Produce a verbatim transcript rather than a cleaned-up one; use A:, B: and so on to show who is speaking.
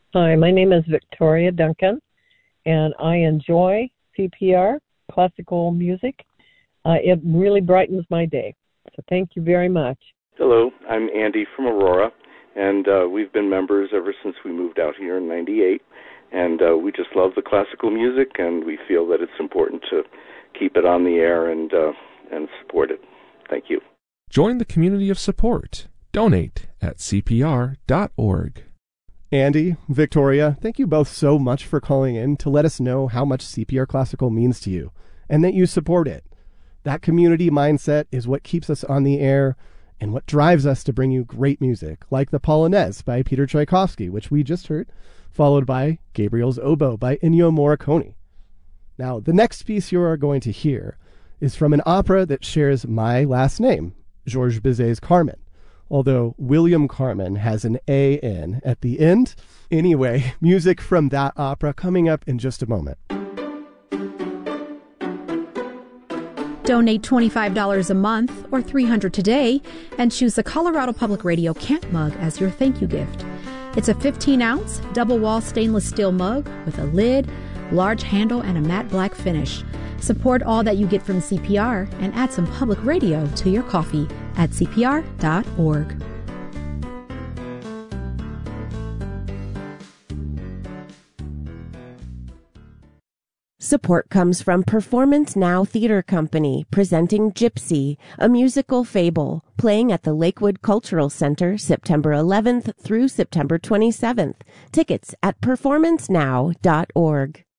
A: Hi, my name is Victoria Duncan, and I enjoy C P R, classical music. Uh, it really brightens my day. So thank you very much.
B: Hello, I'm Andy from Aurora, and uh, we've been members ever since we moved out here in ninety-eight, and uh, we just love the classical music, and we feel that it's important to keep it on the air and uh, and support it. Thank you.
C: Join the community of support. Donate at C P R dot org.
D: Andy, Victoria, thank you both so much for calling in to let us know how much C P R Classical means to you and that you support it. That community mindset is what keeps us on the air and what drives us to bring you great music, like the Polonaise by Peter Tchaikovsky, which we just heard, followed by Gabriel's Oboe by Ennio Morricone. Now, the next piece you are going to hear is from an opera that shares my last name, Georges Bizet's Carmen, although William Carmen has an A in at the end. Anyway, music from that opera coming up in just a moment.
E: Donate twenty-five dollars a month or three hundred dollars today and choose the Colorado Public Radio Camp Mug as your thank you gift. It's a fifteen ounce double-wall stainless steel mug with a lid, large handle, and a matte black finish. Support all that you get from C P R and add some public radio to your coffee at C P R dot org.
F: Support comes from Performance Now Theater Company, presenting Gypsy, a musical fable, playing at the Lakewood Cultural Center September eleventh through September twenty-seventh. Tickets at performance now dot org.